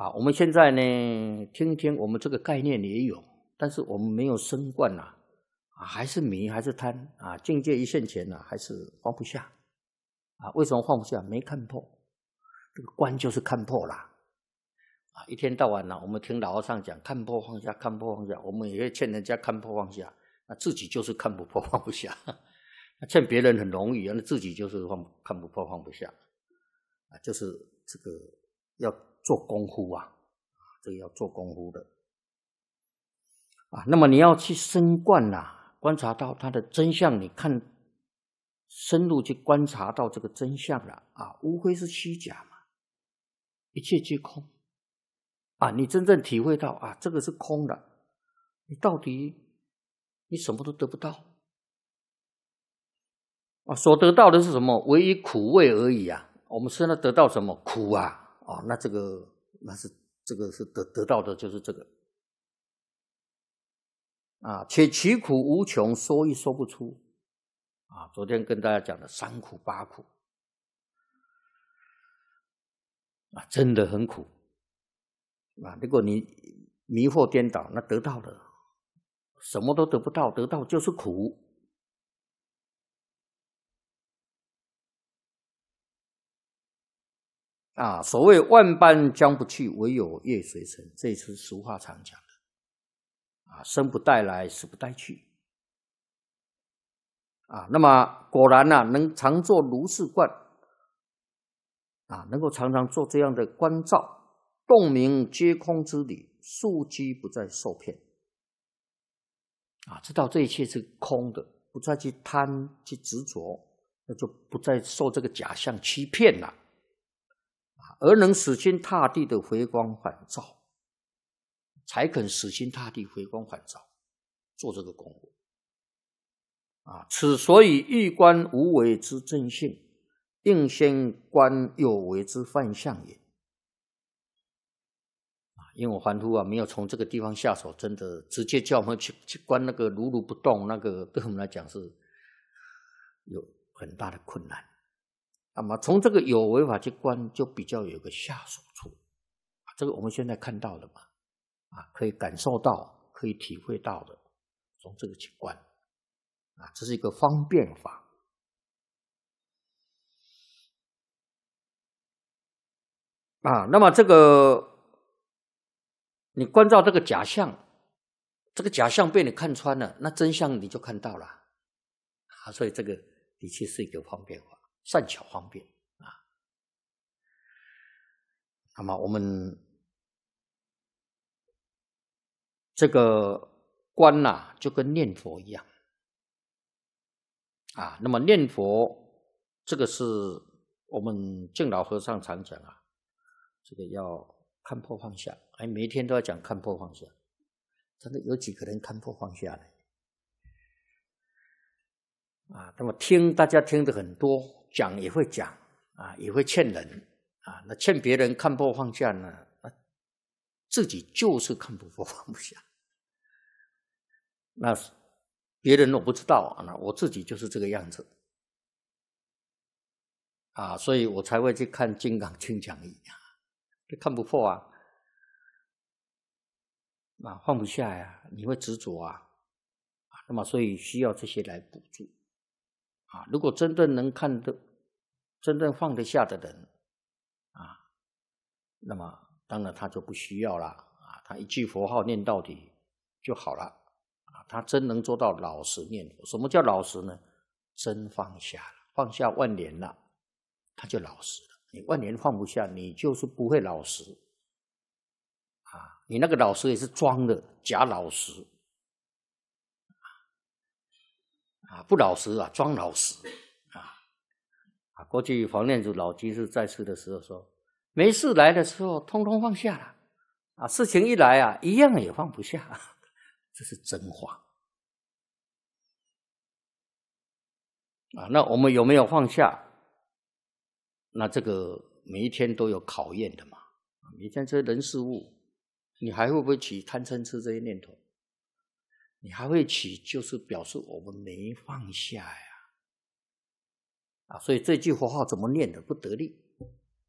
我们现在呢，听听我们这个概念也有，但是我们没有升观还是迷，还是贪境界一现前还是放不下为什么放不下？没看破，这个观就是看破啦一天到晚我们听老和尚讲看破放下，看破放下，我们也会劝人家看破放下，那自己就是看不破放不下劝别人很容易那自己就是看不破放不下就是这个要做功夫这个要做功夫的那么你要去深观观察到它的真相，你看深入去观察到这个真相了无非是虚假嘛，一切皆空你真正体会到这个是空的，你到底你什么都得不到所得到的是什么？唯一苦味而已我们现在得到什么？苦那这个是得到的就是这个且其苦无穷，说亦说不出昨天跟大家讲的三苦八苦真的很苦如果你迷惑颠倒，那得到的什么都得不到，得到就是苦所谓万般将不去，唯有业随身，这是俗话常讲的生不带来，死不带去那么果然能常做如是观能够常常做这样的观照，洞明皆空之理，庶几不再受骗知道这一切是空的，不再去贪去执着，那就不再受这个假象欺骗了而能死心塌地的回光返照，才肯死心塌地回光返照做这个功夫此所以欲观无为之正性，应先观有为之幻象也因为我凡夫没有从这个地方下手，真的直接叫我们去观那个如如不动，那个对我们来讲是有很大的困难那么从这个有为法去观，就比较有个下手处这个我们现在看到了嘛可以感受到，可以体会到的，从这个去观这是一个方便法那么这个你观照这个假象，这个假象被你看穿了，那真相你就看到了所以这个的确是一个方便法，善巧方便那么我们这个观就跟念佛一样那么念佛这个是我们净老和尚常讲这个要看破放下每一天都要讲看破放下，真的有几个人看破放下呢那么大家听的很多，讲也会讲也会劝人那劝别人看破放下呢自己就是看不破放不下那别人我不知道那我自己就是这个样子所以我才会去看《金刚经》讲义看不破放不下你会执着那么所以需要这些来补助如果真正能看得真正放得下的人那么当然他就不需要了他一句佛号念到底就好了他真能做到老实念佛。什么叫老实呢？真放下了，放下万年了，他就老实了。你万年放不下，你就是不会老实你那个老实也是装的，假老实不老实装老实过去黄念祖老居士在世的时候说，没事来的时候通通放下了事情一来一样也放不下这是真话那我们有没有放下？那这个每一天都有考验的嘛每一天这些人事物，你还会不会起贪嗔痴这些念头？你还会起，就是表示我们没放下所以这句佛号怎么念的不得力